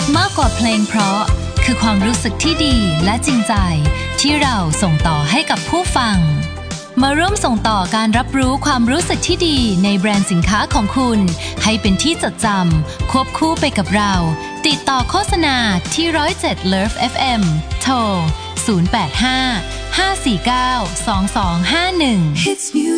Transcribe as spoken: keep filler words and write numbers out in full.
มากกว่าเพลงเพราะคือความรู้สึกที่ดีและจริงใจที่เราส่งต่อให้กับผู้ฟังมาร่วมส่งต่อการรับรู้ความรู้สึกที่ดีในแบรนด์สินค้าของคุณให้เป็นที่จดจำควบคู่ไปกับเราติดต่อโฆษณาที่หนึ่งศูนย์เจ็ด Love เอฟ เอ็ม โทรศูนย์ แปด ห้า ห้า สี่ เก้า สอง สอง ห้า หนึ่ง